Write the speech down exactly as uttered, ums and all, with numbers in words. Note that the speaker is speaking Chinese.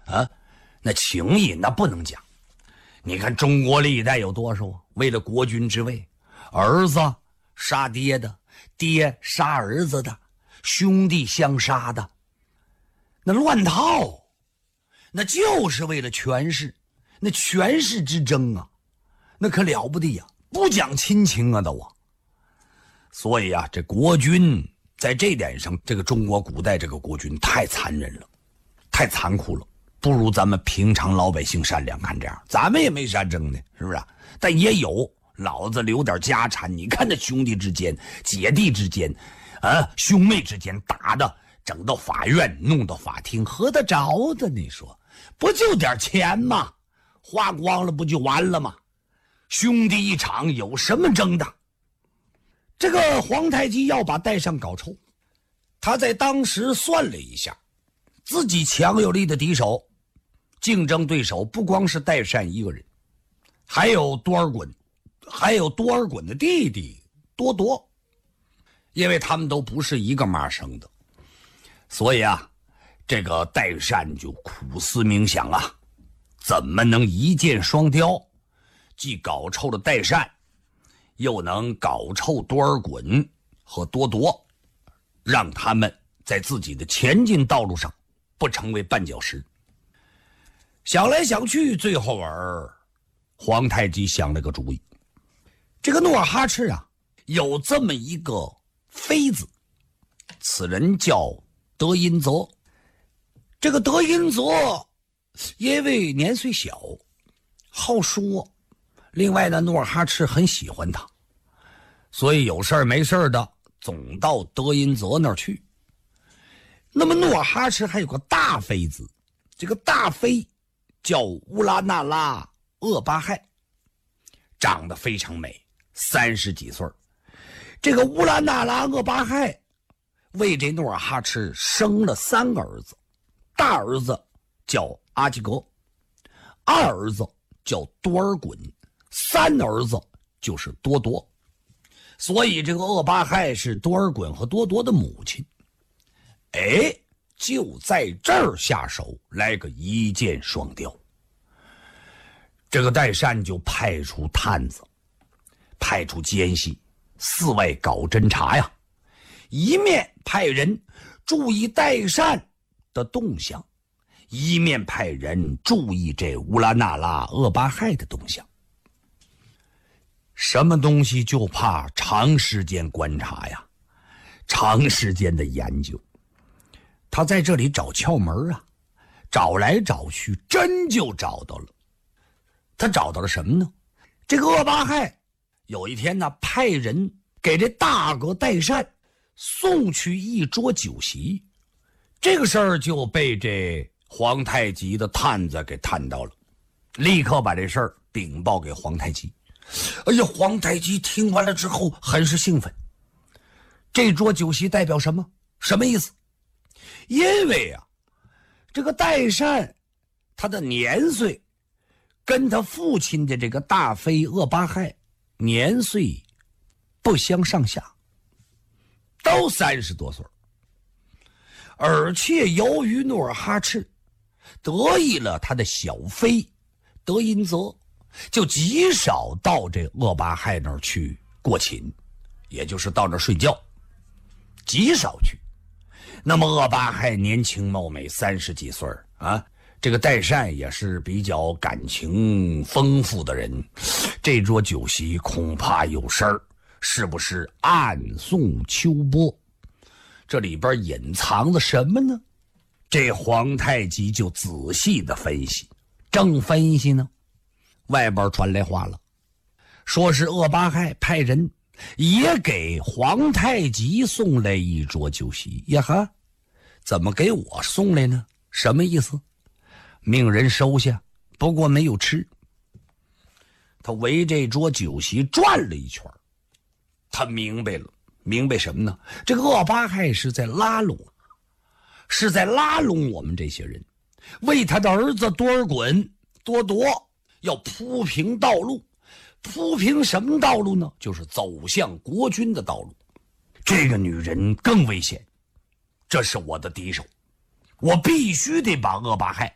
啊，那情义那不能讲。你看中国历代有多少啊？为了国君之位，儿子杀爹的，爹杀儿子的，兄弟相杀的，那乱套，那就是为了权势，那权势之争啊，那可了不得呀，不讲亲情啊都啊。所以啊，这国君在这点上，这个中国古代这个国君太残忍了，太残酷了，不如咱们平常老百姓善良。看这样，咱们也没啥争的，是不是啊？但也有，老子留点家产，你看那兄弟之间、姐弟之间，啊，兄妹之间打的，整到法院，弄到法庭，合得着的？你说，不就点钱吗？花光了不就完了吗？兄弟一场，有什么争的？这个皇太极要把代善搞臭，他在当时算了一下，自己强有力的敌手，竞争对手不光是代善一个人，还有多尔衮，还有多尔衮的弟弟多铎，因为他们都不是一个妈生的，所以啊，这个代善就苦思冥想啊，怎么能一箭双雕，既搞臭了代善，又能搞臭多尔衮和多铎，让他们在自己的前进道路上不成为绊脚石。想来想去，最后儿皇太极想了个主意。这个努尔哈赤啊，有这么一个妃子，此人叫德音泽。这个德音泽因为年岁小，好说，另外呢，努尔哈赤很喜欢他，所以有事儿没事儿的总到德音泽那儿去。那么努尔哈赤还有个大妃子，这个大妃叫乌拉那拉鄂巴亥，长得非常美，三十几岁。这个乌拉那拉鄂巴亥为这努尔哈赤生了三个儿子，大儿子叫阿济格，二儿子叫多尔衮，三儿子就是多铎。所以这个鄂巴亥是多尔衮和多铎的母亲。哎，就在这儿下手，来个一箭双雕。这个代善就派出探子，派出奸细，四外搞侦查呀，一面派人注意代善的动向，一面派人注意这乌拉那拉鄂巴亥的动向。什么东西就怕长时间观察呀，长时间的研究。他在这里找窍门啊，找来找去，真就找到了。他找到了什么呢？这个鄂巴亥有一天呢，派人给这大哥代善送去一桌酒席，这个事儿就被这皇太极的探子给探到了，立刻把这事儿禀报给皇太极。哎呀，皇太极听完了之后很是兴奋。这桌酒席代表什么？什么意思？因为啊，这个代善他的年岁跟他父亲的这个大妃鄂巴亥年岁不相上下，都三十多岁，而且由于努尔哈赤得意了他的小妃德音泽，就极少到这鄂巴亥那儿去过寝，也就是到那儿睡觉，极少去。那么鄂巴亥年轻貌美，三十几岁啊，这个代善也是比较感情丰富的人，这桌酒席恐怕有事儿，是不是暗送秋波？这里边隐藏着什么呢？这皇太极就仔细的分析，正分析呢，外边传来话了，说是鄂巴亥派人也给皇太极送来一桌酒席呀哈，怎么给我送来呢？什么意思？命人收下，不过没有吃。他围这桌酒席转了一圈，他明白了，明白什么呢？这个鄂巴亥是在拉拢，是在拉拢我们这些人，为他的儿子多尔衮、多铎要铺平道路。铺平什么道路呢？就是走向国军的道路。这个女人更危险，这是我的敌手，我必须得把鄂巴亥